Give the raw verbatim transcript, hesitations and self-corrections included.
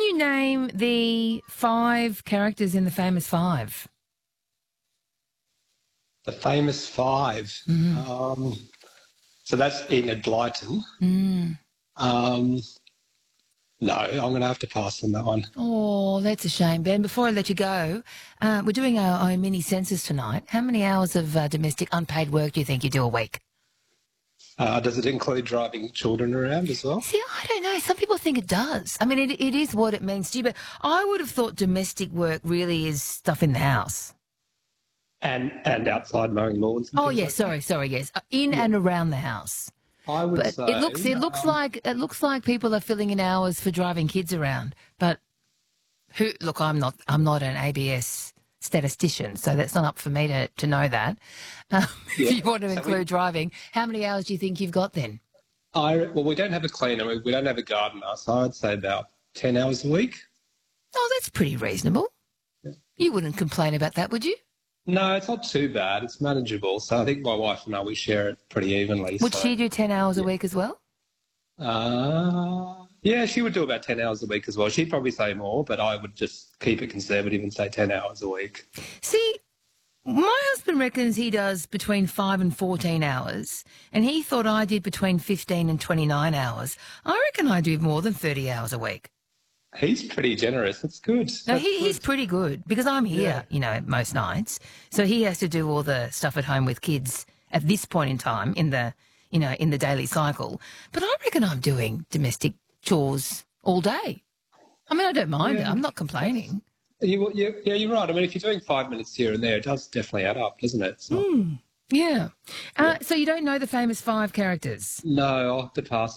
you name the five characters in the famous five? The famous five. Mm. Um, so that's Enid Blyton. Mm. Um, no, I'm going to have to pass on that one. Oh, that's a shame, Ben. Before I let you go, uh, we're doing our own mini census tonight. How many hours of uh, domestic unpaid work do you think you do a week? Uh, does it include driving children around as well? See, I don't know. Some people think it does. I mean, it, it is what it means to you, but I would have thought domestic work really is stuff in the house. And and outside mowing lawns. And Oh, things yes. like Sorry, sorry, yes. Uh, In Yeah. and around the house. that. I would But say it looks it looks um, like it looks like people are filling in hours for driving kids around. But who? Look, I'm not I'm not an A B S statistician, so that's not up for me to, to know that. Um, Yeah. If you want to So we- include driving, how many hours do you think you've got then? I well, we don't have a cleaner, we we don't have a gardener, so I'd say about ten hours a week. Oh, that's pretty reasonable. You wouldn't complain about that, would you? No, it's not too bad. It's manageable. So I think my wife and I, we share it pretty evenly. Would so, she do ten hours a week as well? Uh, yeah, she would do about ten hours a week as well. She'd probably say more, but I would just keep it conservative and say ten hours a week. See, my husband reckons he does between five and fourteen hours, and he thought I did between fifteen and twenty-nine hours. I reckon I do more than thirty hours a week. He's pretty generous. That's good. No, That's he, he's good. pretty good because I'm here, Yeah. you know, most nights. So he has to do all the stuff at home with kids at this point in time in the, you know, in the daily cycle. But I reckon I'm doing domestic chores all day. I mean, I don't mind it. Yeah. I'm not complaining. You, you, yeah, you're right. I mean, if you're doing five minutes here and there, it does definitely add up, doesn't it? It's not- Yeah. Uh, so you don't know the famous five characters? No, I'll have to pass